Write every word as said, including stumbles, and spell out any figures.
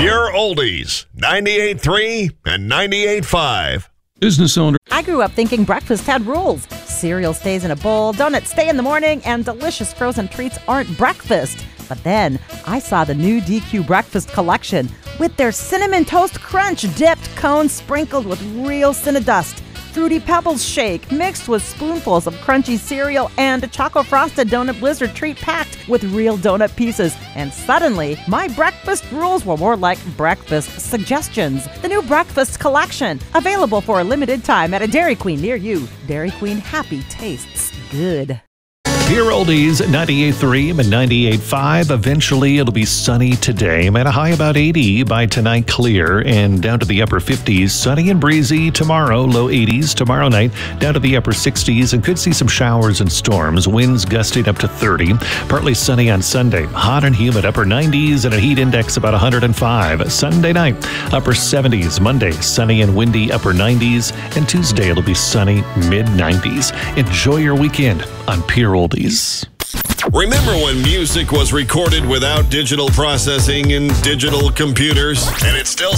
Pure Oldies, ninety-eight point three and ninety-eight point five. Business owner. I grew up thinking breakfast had rules. Cereal stays in a bowl, donuts stay in the morning, and delicious frozen treats aren't breakfast. But then I saw the new D Q Breakfast Collection with their Cinnamon Toast Crunch dipped cones sprinkled with real Cinnadust, Fruity Pebbles shake mixed with spoonfuls of crunchy cereal, and a Choco Frosted Donut Blizzard treat packed with real donut pieces. And suddenly, my breakfast rules were more like breakfast suggestions. The new Breakfast Collection, available for a limited time at a Dairy Queen near you. Dairy Queen happy tastes good. Pure Oldies, ninety-eight point three and ninety-eight point five. Eventually, it'll be sunny today. At a high about eighty by tonight, clear, and down to the upper fifties. Sunny and breezy tomorrow, low eighties. Tomorrow night, down to the upper sixties, and could see some showers and storms. Winds gusting up to thirty. Partly sunny on Sunday. Hot and humid, upper nineties, and a heat index about one hundred five. Sunday night, upper seventies. Monday, sunny and windy, upper nineties. And Tuesday, it'll be sunny, mid nineties. Enjoy your weekend on Pure Oldies. Remember when music was recorded without digital processing and digital computers? And it still